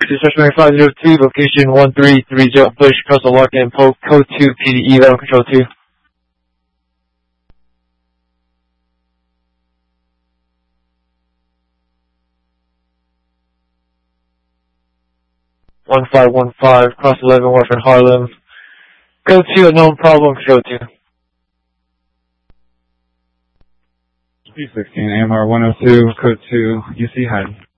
Suspect 502, location 1330 Bush, Coastal Larkin, code 2, PDE, Level Control 2. Cross 11 Wharf in Harlem. Code 2, unknown problem, Control 2. P16, AMR 102, code 2, UC Hyde.